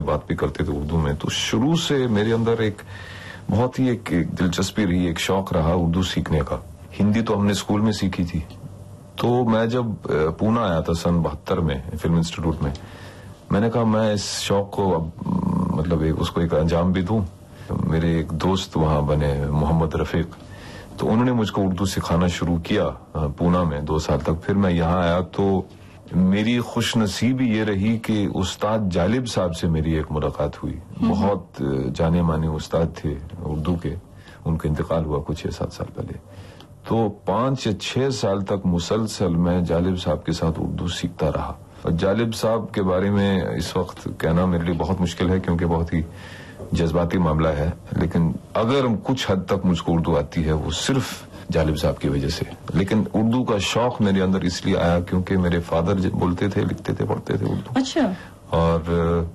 बात भी करते थे उर्दू में। तो शुरू से मेरे अंदर एक बहुत ही एक दिलचस्पी रही, एक शौक रहा उर्दू सीखने का। हिंदी तो हमने स्कूल में सीखी थी। तो मैं जब पूना आया था सन 72 में फिल्म इंस्टीट्यूट में, मैंने कहा मैं इस शौक को अब मतलब उसको एक अंजाम भी दूं। मेरे एक दोस्त वहां बने मोहम्मद रफीक, तो उन्होंने मुझको उर्दू सिखाना शुरू किया पूना में 2 साल तक। फिर मैं यहाँ आया तो मेरी खुशनसीबी ये रही कि उस्ताद जालिब साहब से मेरी एक मुलाकात हुई। बहुत जाने माने उस्ताद थे उर्दू के, उनका इंतकाल हुआ कुछ 6-7 साल पहले। तो 5 या 6 साल तक मुसलसल मैं जालिब साहब के साथ उर्दू सीखता रहा। और जालिब साहब के बारे में इस वक्त कहना मेरे लिए बहुत मुश्किल है, क्योंकि बहुत ही जज्बाती मामला है। लेकिन अगर कुछ हद तक मुझको उर्दू आती है वो सिर्फ जालिब साहब की वजह से। लेकिन उर्दू का शौक मेरे अंदर इसलिए आया क्योंकि मेरे फादर बोलते थे, लिखते थे, पढ़ते थे उर्दू। अच्छा। और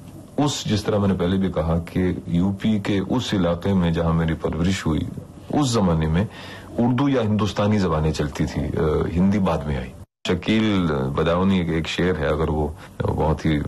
जिस तरह मैंने पहले भी कहा कि यूपी के उस इलाके में जहां मेरी परवरिश हुई, उस जमाने में उर्दू या हिंदुस्तानी जबानें चलती थी, हिंदी बाद में आई। शकील बदाऊनी एक शेर है, अगर वो बहुत ही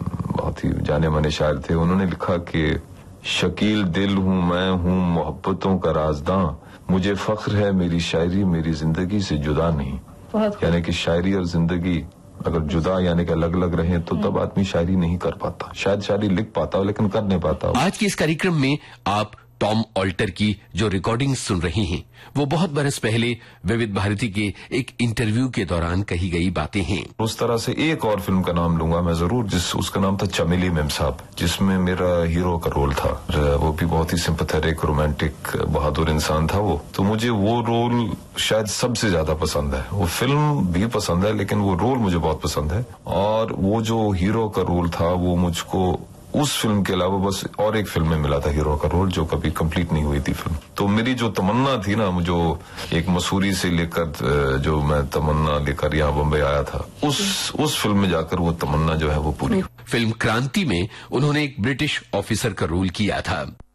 जाने माने शायर थे। उन्होंने लिखा कि शकील दिल हूं मैं हूं मोहब्बतों का राजदां, मुझे फख्र है मेरी शायरी मेरी जिंदगी से जुदा नहीं। यानी कि शायरी और जिंदगी अगर जुदा यानी कि अलग अलग रहे तो तब आदमी शायरी नहीं कर पाता। शायद शायरी लिख पाता हो लेकिन कर नहीं पाता। आज के इस कार्यक्रम में आप टॉम ऑल्टर की जो रिकॉर्डिंग सुन रही हैं वो बहुत बरस पहले विविध भारती के एक इंटरव्यू के दौरान कही गई बातें हैं। उस तरह से एक और फिल्म का नाम लूंगा मैं जरूर, उसका नाम था चमेली मेम साहब, जिसमें मेरा हीरो का रोल था। वो भी बहुत ही सिंपैथेटिक रोमांटिक बहादुर इंसान था वो। तो मुझे वो रोल शायद सबसे ज्यादा पसंद है। वो फिल्म भी पसंद है लेकिन वो रोल मुझे बहुत पसंद है। और वो जो हीरो का रोल था वो मुझको उस फिल्म के अलावा बस और एक फिल्म में मिला था हीरो का रोल, जो कभी कंप्लीट नहीं हुई थी फिल्म। तो मेरी जो तमन्ना थी ना, जो एक मसूरी से लेकर जो मैं तमन्ना लेकर यहाँ बम्बई आया था, उस फिल्म में जाकर वो तमन्ना जो है वो पूरी। फिल्म क्रांति में उन्होंने एक ब्रिटिश ऑफिसर का रोल किया था।